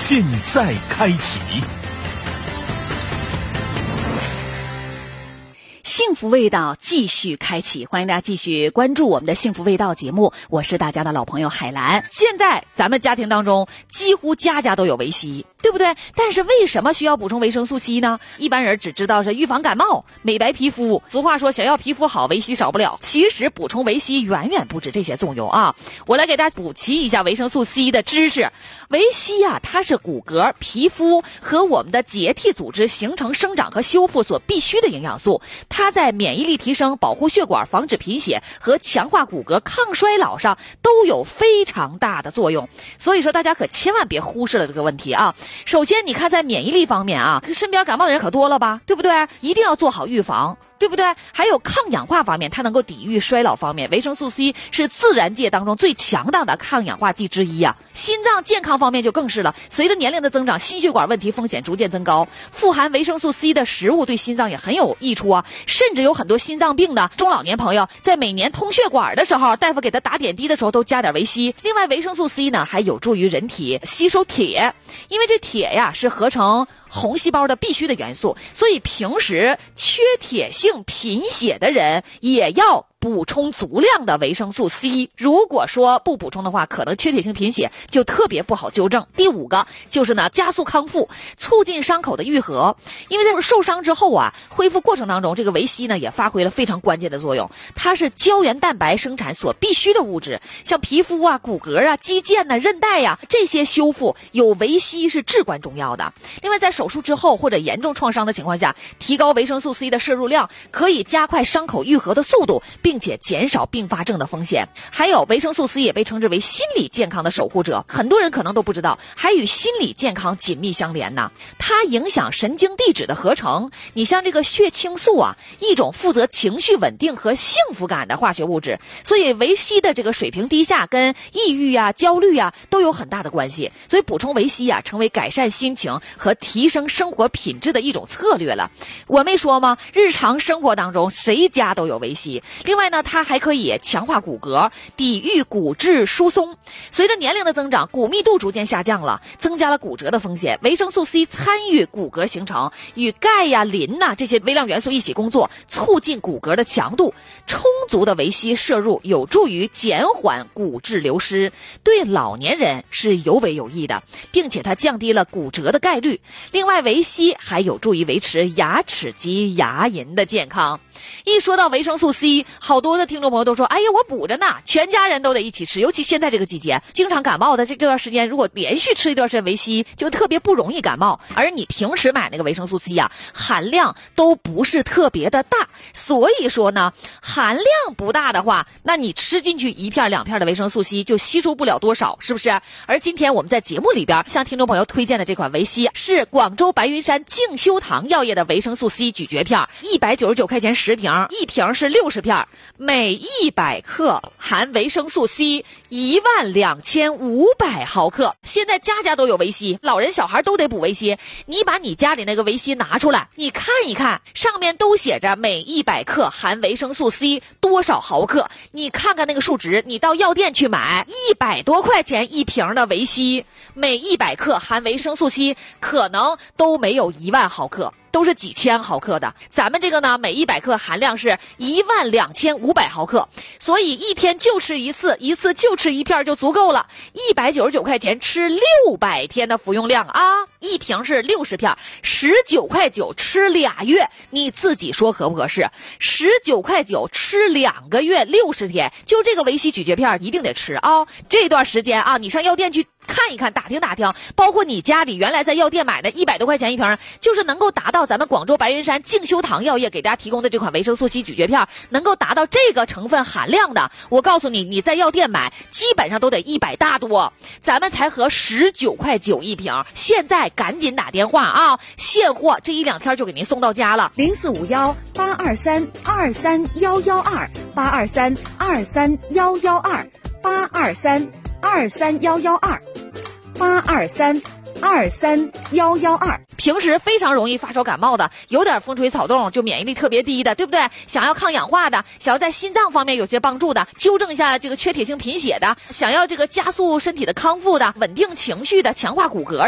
现在开启。 幸福味道继续开启，欢迎大家继续关注我们的幸福味道节目，我是大家的老朋友海兰。现在咱们家庭当中几乎家家都有维 C， 对不对？但是为什么需要补充维生素 C 呢？一般人只知道是预防感冒、美白皮肤，俗话说想要皮肤好，维 C 少不了。其实补充维 C 远远不止这些作用啊！我来给大家补齐一下维生素 C 的知识。维 C 啊，它是骨骼、皮肤和我们的结缔组织形成、生长和修复所必须的营养素。它在免疫力提升、保护血管、防止贫血和强化骨骼、抗衰老上都有非常大的作用。所以说大家可千万别忽视了这个问题啊！首先你看在免疫力方面啊，身边感冒的人可多了吧，对不对？一定要做好预防，对不对？还有抗氧化方面，它能够抵御衰老方面，维生素 C 是自然界当中最强大的抗氧化剂之一啊。心脏健康方面就更是了，随着年龄的增长，心血管问题风险逐渐增高，富含维生素 C 的食物对心脏也很有益处啊。甚至有很多心脏病的中老年朋友在每年通血管的时候，大夫给他打点滴的时候都加点维 C。另外维生素 C 呢还有助于人体吸收铁，因为这铁呀是合成红细胞的必须的元素，所以平时缺铁性贫血的人也要补充足量的维生素 C， 如果说不补充的话，可能缺铁性贫血就特别不好纠正。第五个就是呢，加速康复，促进伤口的愈合。因为在受伤之后啊，恢复过程当中，这个维 C 呢也发挥了非常关键的作用。它是胶原蛋白生产所必须的物质，像皮肤啊、骨骼啊、肌腱呐、韧带呀，这些修复有维 C 是至关重要的。另外在手术之后或者严重创伤的情况下，提高维生素 C 的摄入量，可以加快伤口愈合的速度，并且减少并发症的风险。还有维生素 C 也被称之为心理健康的守护者，很多人可能都不知道，还与心理健康紧密相连呢。它影响神经递质的合成。你像这个血清素啊，一种负责情绪稳定和幸福感的化学物质，所以维 C 的这个水平低下跟抑郁啊、焦虑啊都有很大的关系。所以补充维 C 啊，成为改善心情和提升生活品质的一种策略了。我没说吗？日常生活当中谁家都有维 C。另外呢，它还可以强化骨骼，抵御骨质疏松。随着年龄的增长，骨密度逐渐下降了，增加了骨折的风险。维生素 C 参与骨骼形成，与钙呀、磷呐这些微量元素一起工作，促进骨骼的强度。充足的维 C 摄入有助于减缓骨质流失，对老年人是尤为有益的，并且它降低了骨折的概率。另外维 C 还有助于维持牙齿及牙龈的健康。一说到维生素 C， 好多的听众朋友都说，哎呀我补着呢，全家人都得一起吃。尤其现在这个季节，经常感冒的这段时间，如果连续吃一段时间维 C， 就特别不容易感冒。而你平时买那个维生素 C 啊，含量都不是特别的大，所以说呢，含量不大的话，那你吃进去一片两片的维生素 C 就吸收不了多少，是不是？而今天我们在节目里边向听众朋友推荐的这款维 C 是广州白云山静修堂药业的维生素 C 咀嚼片，199块钱10瓶，一瓶是60片，每100克含维生素 C 12500毫克。现在家家都有维 C， 老人小孩都得补维 C。你把你家里那个维 C 拿出来，你看一看，上面都写着每100克含维生素 C 多少毫克，你看看那个数值，你到药店去买100多块钱一瓶的维 C， 每100克含维生素 C 可能都没有10000毫克，都是几千毫克的。咱们这个呢，每100克含量是12500毫克，所以一天就吃一次，一次就吃一片就足够了。199块钱吃600天的服用量啊，一瓶是60片，19块9吃2月，你自己说合不合适？19块9吃2个月60天，就这个维 C 咀嚼片一定得吃啊！这段时间啊，你上药店去看一看，打听打听，包括你家里原来在药店买的100多块钱一瓶，就是能够达到咱们广州白云山静修堂药业给大家提供的这款维生素 C 咀嚼片，能够达到这个成分含量的，我告诉你，你在药店买基本上都得100大多，咱们才合19块9一瓶。现在赶紧打电话啊，现货这1-2天就给您送到家了。 04518232112，823231112，823231112，平时非常容易发烧感冒的，有点风吹草动就免疫力特别低的，对不对？想要抗氧化的，想要在心脏方面有些帮助的，纠正一下这个缺铁性贫血的，想要这个加速身体的康复的，稳定情绪的，强化骨骼